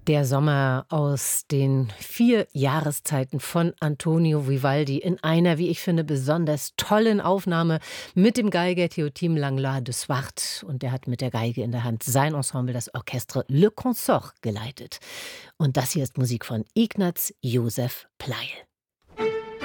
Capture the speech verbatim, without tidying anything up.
Der Sommer aus den vier Jahreszeiten von Antonio Vivaldi in einer, wie ich finde, besonders tollen Aufnahme mit dem Geiger Théotime Langlois de Swart. Und der hat mit der Geige in der Hand sein Ensemble, das Orchestre Le Consort, geleitet. Und das hier ist Musik von Ignaz Josef Pleyel.